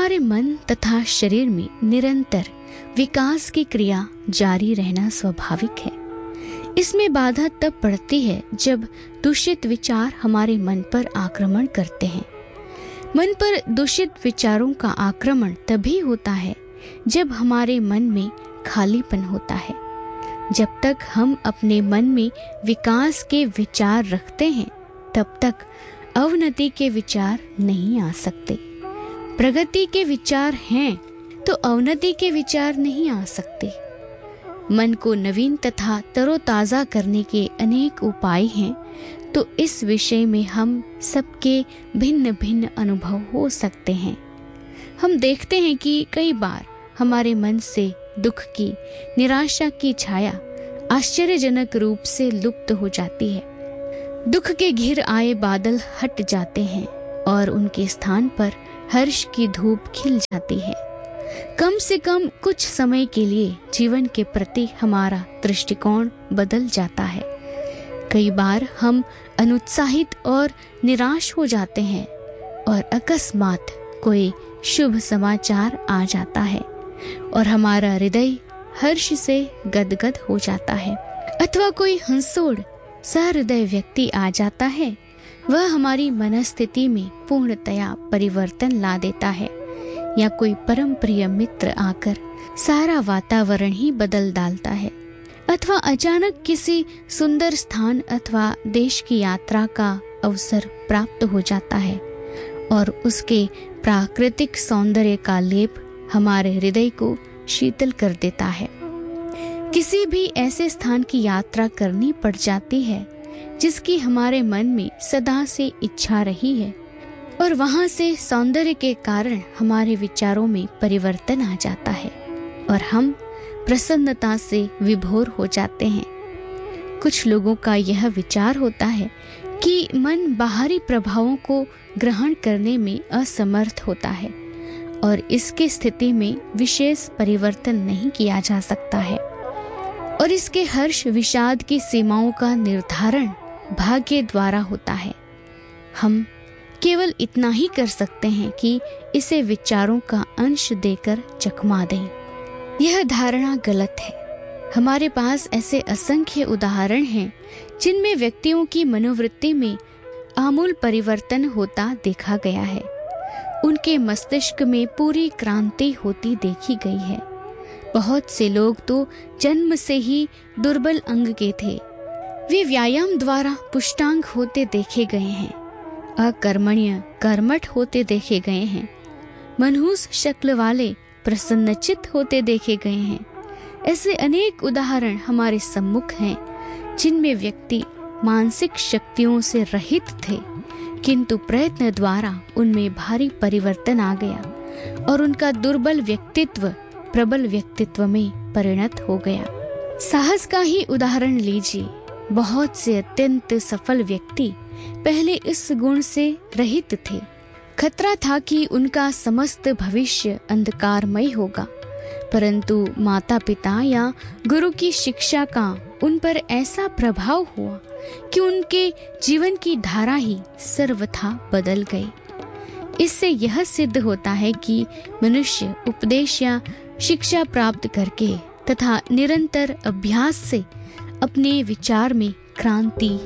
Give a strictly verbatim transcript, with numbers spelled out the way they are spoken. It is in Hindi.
हमारे मन तथा शरीर में निरंतर विकास की क्रिया जारी रहना स्वाभाविक है। इसमें बाधा तब पड़ती है जब दूषित विचार हमारे मन पर आक्रमण करते हैं। मन पर दूषित विचारों का आक्रमण तभी होता है जब हमारे मन में खालीपन होता है। जब तक हम अपने मन में विकास के विचार रखते हैं, तब तक अवनति के विचार नहीं आ सकते। प्रगति के विचार हैं तो अवनति के विचार नहीं आ सकते। मन को नवीन तथा तरोताजा करने के अनेक उपाय हैं, तो इस विषय में हम सबके भिन्न भिन्न अनुभव हो सकते हैं। हम देखते हैं कि कई बार हमारे मन से दुख की, निराशा की छाया आश्चर्यजनक रूप से लुप्त हो जाती है। दुख के घिर आए बादल हट जाते हैं और उनके स्थान पर हर्ष की धूप खिल जाती है। कम से कम कुछ समय के लिए जीवन के प्रति हमारा दृष्टिकोण बदल जाता है। कई बार हम अनुत्साहित और निराश हो जाते हैं और अकस्मात कोई शुभ समाचार आ जाता है और हमारा हृदय हर्ष से गदगद हो जाता है। अथवा कोई हंसोड़ सहृदय व्यक्ति आ जाता है, वह हमारी मनस्थिति में पूर्णतया परिवर्तन ला देता है। या कोई परम प्रिय मित्र आकर सारा वातावरण ही बदल डालता है। अथवा अचानक किसी सुंदर स्थान अथवा देश की यात्रा का अवसर प्राप्त हो जाता है और उसके प्राकृतिक सौंदर्य का लेप हमारे हृदय को शीतल कर देता है। किसी भी ऐसे स्थान की यात्रा करनी पड़ जाती है जिसकी हमारे मन में सदा से इच्छा रही है और वहां से सौंदर्य के कारण हमारे विचारों में परिवर्तन आ जाता है और हम प्रसन्नता से विभोर हो जाते हैं। कुछ लोगों का यह विचार होता है कि मन बाहरी प्रभावों को ग्रहण करने में असमर्थ होता है और इसकी स्थिति में विशेष परिवर्तन नहीं किया जा सकता है और इसके हर्ष विषाद की सीमाओं का निर्धारण भाग्य द्वारा होता है। हम केवल इतना ही कर सकते हैं कि इसे विचारों का अंश देकर चकमा दें। यह धारणा गलत है। हमारे पास ऐसे असंख्य उदाहरण हैं जिनमें व्यक्तियों की मनोवृत्ति में आमूल परिवर्तन होता देखा गया है। उनके मस्तिष्क में पूरी क्रांति होती देखी गई है। बहुत से लोग तो जन्म से ही दुर्बल अंग के थे, वे व्यायाम द्वारा पुष्टांग होते देखे गए हैं। अकर्मण्य कर्मठ होते देखे गए हैं। मनहूस शक्ल वाले प्रसन्नचित्त होते देखे गए हैं। ऐसे अनेक उदाहरण हमारे सम्मुख हैं जिनमें व्यक्ति मानसिक शक्तियों से रहित थे, किंतु प्रयत्न द्वारा उनमें भारी परिवर्तन आ गया और उनका दुर्बल व्यक्तित्व प्रबल व्यक्तित्व में परिणत हो गया। साहस का ही उदाहरण लीजिए। बहुत से अत्यंत सफल व्यक्ति पहले इस गुण से रहित थे। खतरा था कि उनका समस्त भविष्य अंधकारमय होगा, परंतु माता पिता या गुरु की शिक्षा का उन पर ऐसा प्रभाव हुआ कि उनके जीवन की धारा ही सर्वथा बदल गई। इससे यह सिद्ध होता है कि मनुष्य उपदेश या शिक्षा प्राप्त करके तथा निरंतर अभ्यास से अपने विचार में क्रांति